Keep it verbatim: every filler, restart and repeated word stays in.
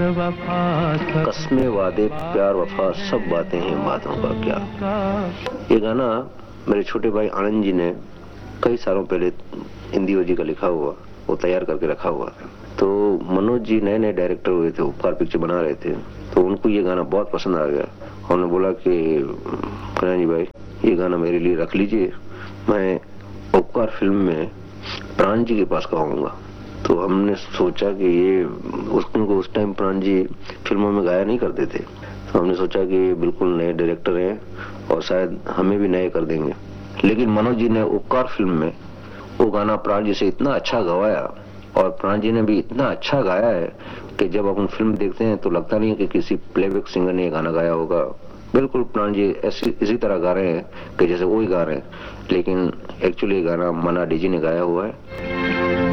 कस्मे वादे प्यार वफा सब बातें हैं बातों का क्या। ये गाना मेरे छोटे भाई आनंद जी ने कई सालों पहले हिंदी जी का लिखा हुआ वो तैयार करके रखा हुआ था। तो मनोज जी नए नए डायरेक्टर हुए थे, उपकार पिक्चर बना रहे थे, तो उनको ये गाना बहुत पसंद आ गया। उन्होंने बोला कि कन्हैया जी भाई ये गाना मेरे लिए रख लीजिए, मैं उपकार फिल्म में प्राण जी के पास गाऊंगा। तो हमने सोचा कि ये उसको उस टाइम प्राण जी फिल्मों में गाया नहीं करते थे, तो हमने सोचा कि ये बिल्कुल नए डायरेक्टर हैं और शायद हमें भी नए कर देंगे। लेकिन मनोज जी ने उपकार फिल्म में वो गाना प्राण जी से इतना अच्छा गवाया और प्राण जी ने भी इतना अच्छा गाया है कि जब अपन फिल्म देखते हैं तो लगता नहीं है कि किसी प्लेबैक सिंगर ने ये गाना गाया होगा। बिल्कुल प्राण जी ऐसी इसी तरह गा रहे हैं कि जैसे वो ही गा रहे हैं, लेकिन एक्चुअली ये गाना मना डी जी ने गाया हुआ है।